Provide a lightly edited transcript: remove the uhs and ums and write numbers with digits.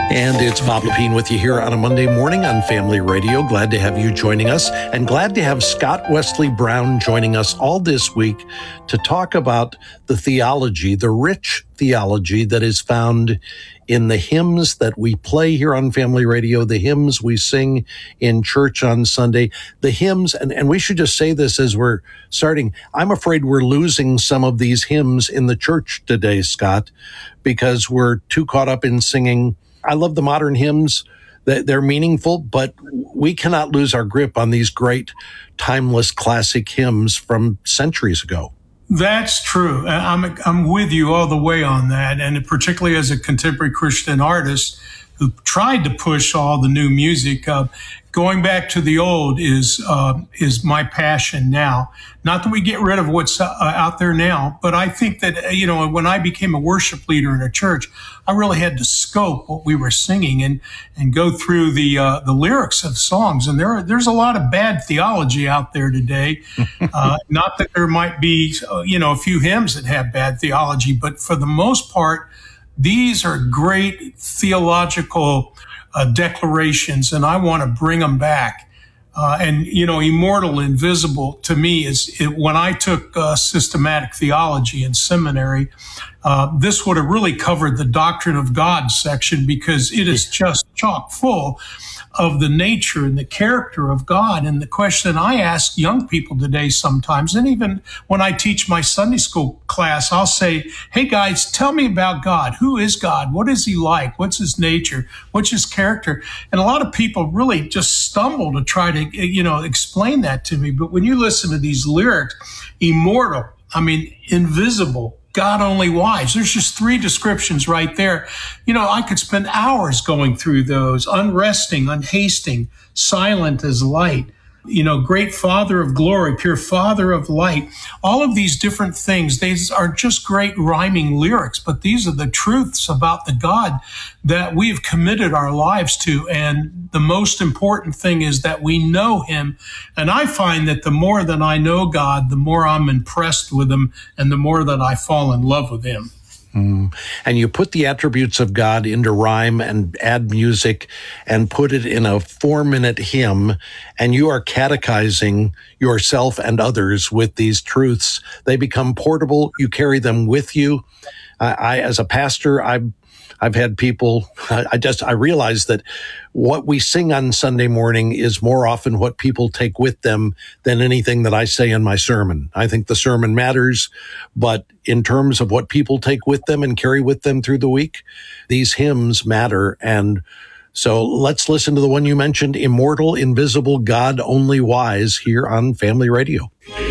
And it's Bob Lepine with you here on a Monday morning on Family Radio. Glad to have you joining us, and glad to have Scott Wesley Brown joining us all this week to talk about the theology, the rich theology that is found in the hymns that we play here on Family Radio, the hymns we sing in church on Sunday, the hymns, and we should just say this as we're starting, I'm afraid we're losing some of these hymns in the church today, Scott, because we're too caught up in singing. I love the modern hymns. They're meaningful, but we cannot lose our grip on these great, timeless, classic hymns from centuries ago. That's true. I'm with you all the way on that. And particularly as a contemporary Christian artist who tried to push all the new music, going back to the old is my passion now. Not that we get rid of what's out there now, but I think that, when I became a worship leader in a church, I really had to scope what we were singing and go through the lyrics of songs. And there's a lot of bad theology out there today. Not that there might be, a few hymns that have bad theology, but for the most part, these are great theological declarations, and I want to bring them back. Immortal, invisible, to me, when I took systematic theology in seminary, this would have really covered the doctrine of God section, because it is just chock full of the nature and the character of God. And the question I ask young people today sometimes, and even when I teach my Sunday school class, I'll say, hey guys, tell me about God. Who is God? What is he like? What's his nature? What's his character? And a lot of people really just stumble to try to, explain that to me. But when you listen to these lyrics, immortal, invisible, God only wise. There's just three descriptions right there. I could spend hours going through those. Unresting, unhasting, silent as light. Great Father of glory, pure Father of light. All of these different things, these are just great rhyming lyrics, but these are the truths about the God that we've committed our lives to. And the most important thing is that we know him. And I find that the more that I know God, the more I'm impressed with him, and the more that I fall in love with him. And you put the attributes of God into rhyme and add music and put it in a 4-minute hymn, and you are catechizing yourself and others with these truths. They become portable. You carry them with you. I as a pastor, I've had people, I realize that what we sing on Sunday morning is more often what people take with them than anything that I say in my sermon. I think the sermon matters, but in terms of what people take with them and carry with them through the week, these hymns matter. And so let's listen to the one you mentioned, Immortal, Invisible, God Only Wise, here on Family Radio.